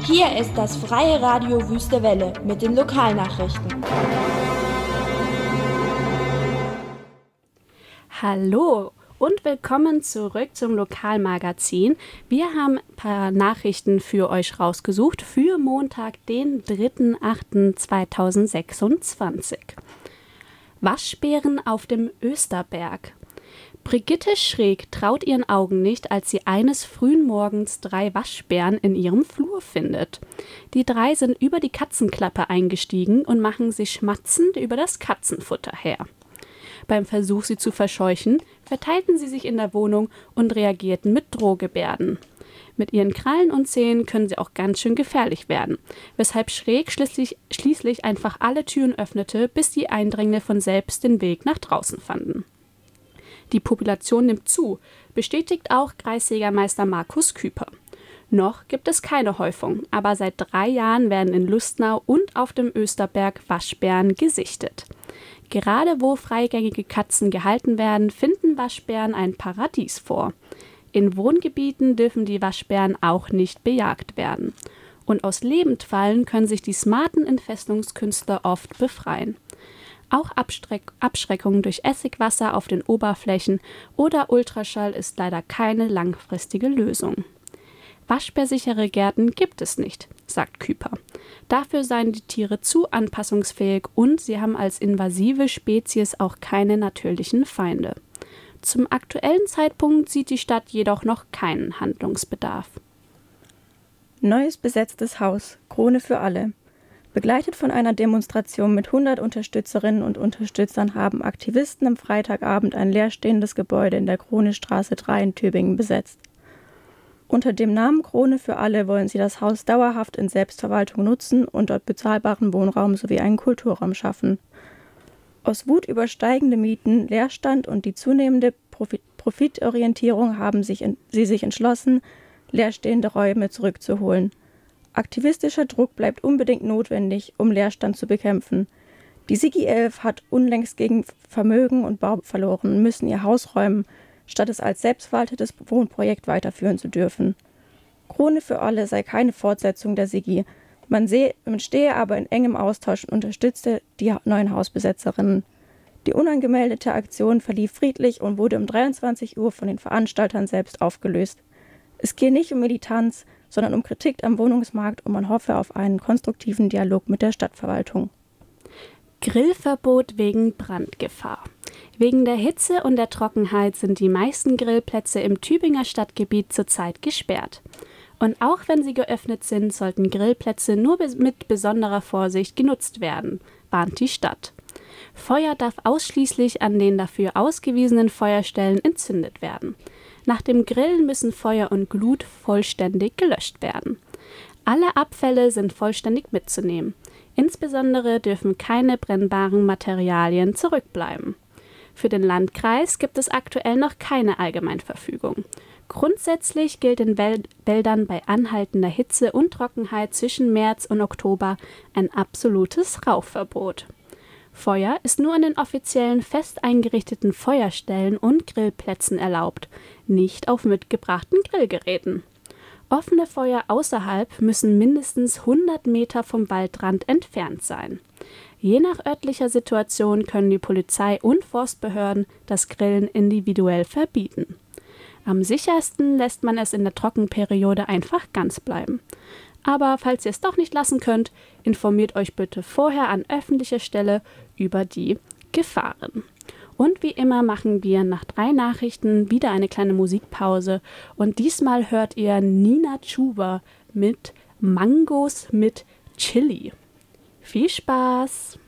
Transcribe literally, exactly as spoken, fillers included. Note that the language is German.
Hier ist das Freie Radio Wüste Welle mit den Lokalnachrichten. Hallo und willkommen zurück zum Lokalmagazin. Wir haben ein paar Nachrichten für euch rausgesucht für Montag, den dritten achten zweitausendsechsundzwanzig. Waschbären auf dem Österberg. Brigitte Schräg traut ihren Augen nicht, als sie eines frühen Morgens drei Waschbären in ihrem Flur findet. Die drei sind über die Katzenklappe eingestiegen und machen sich schmatzend über das Katzenfutter her. Beim Versuch, sie zu verscheuchen, verteilten sie sich in der Wohnung und reagierten mit Drohgebärden. Mit ihren Krallen und Zähnen können sie auch ganz schön gefährlich werden, weshalb Schräg schließlich, schließlich einfach alle Türen öffnete, bis die Eindringlinge von selbst den Weg nach draußen fanden. Die Population nimmt zu, bestätigt auch Kreisjägermeister Markus Küper. Noch gibt es keine Häufung, aber seit drei Jahren werden in Lustnau und auf dem Österberg Waschbären gesichtet. Gerade wo freigängige Katzen gehalten werden, finden Waschbären ein Paradies vor. In Wohngebieten dürfen die Waschbären auch nicht bejagt werden. Und aus Lebendfallen können sich die smarten Entfesselungskünstler oft befreien. Auch Abstreck- Abschreckung durch Essigwasser auf den Oberflächen oder Ultraschall ist leider keine langfristige Lösung. Waschbärsichere Gärten gibt es nicht, sagt Küper. Dafür seien die Tiere zu anpassungsfähig und sie haben als invasive Spezies auch keine natürlichen Feinde. Zum aktuellen Zeitpunkt sieht die Stadt jedoch noch keinen Handlungsbedarf. Neues besetztes Haus, Krone für alle. Begleitet von einer Demonstration mit hundert Unterstützerinnen und Unterstützern haben Aktivisten am Freitagabend ein leerstehendes Gebäude in der Kronestraße drei in Tübingen besetzt. Unter dem Namen Krone für alle wollen sie das Haus dauerhaft in Selbstverwaltung nutzen und dort bezahlbaren Wohnraum sowie einen Kulturraum schaffen. Aus Wut über steigende Mieten, Leerstand und die zunehmende Profit- Profitorientierung haben sich in, sie sich entschlossen, leerstehende Räume zurückzuholen. Aktivistischer Druck bleibt unbedingt notwendig, um Leerstand zu bekämpfen. Die Sigi elf hat unlängst gegen Vermögen und Bau verloren und müssen ihr Haus räumen, statt es als selbstverwaltetes Wohnprojekt weiterführen zu dürfen. Krone für alle sei keine Fortsetzung der Sigi. Man, sehe, man stehe aber in engem Austausch und unterstütze die neuen Hausbesetzerinnen. Die unangemeldete Aktion verlief friedlich und wurde um dreiundzwanzig Uhr von den Veranstaltern selbst aufgelöst. Es gehe nicht um Militanz, sondern um Kritik am Wohnungsmarkt und man hoffe auf einen konstruktiven Dialog mit der Stadtverwaltung. Grillverbot wegen Brandgefahr. Wegen der Hitze und der Trockenheit sind die meisten Grillplätze im Tübinger Stadtgebiet zurzeit gesperrt. Und auch wenn sie geöffnet sind, sollten Grillplätze nur mit besonderer Vorsicht genutzt werden, warnt die Stadt. Feuer darf ausschließlich an den dafür ausgewiesenen Feuerstellen entzündet werden. Nach dem Grillen müssen Feuer und Glut vollständig gelöscht werden. Alle Abfälle sind vollständig mitzunehmen. Insbesondere dürfen keine brennbaren Materialien zurückbleiben. Für den Landkreis gibt es aktuell noch keine Allgemeinverfügung. Grundsätzlich gilt in Wäldern bei anhaltender Hitze und Trockenheit zwischen März und Oktober ein absolutes Rauchverbot. Feuer ist nur an den offiziellen fest eingerichteten Feuerstellen und Grillplätzen erlaubt, nicht auf mitgebrachten Grillgeräten. Offene Feuer außerhalb müssen mindestens hundert Meter vom Waldrand entfernt sein. Je nach örtlicher Situation können die Polizei und Forstbehörden das Grillen individuell verbieten. Am sichersten lässt man es in der Trockenperiode einfach ganz bleiben. Aber falls ihr es doch nicht lassen könnt, informiert euch bitte vorher an öffentlicher Stelle über die Gefahren. Und wie immer machen wir nach drei Nachrichten wieder eine kleine Musikpause. Und diesmal hört ihr Nina Chuba mit Mangos mit Chili. Viel Spaß!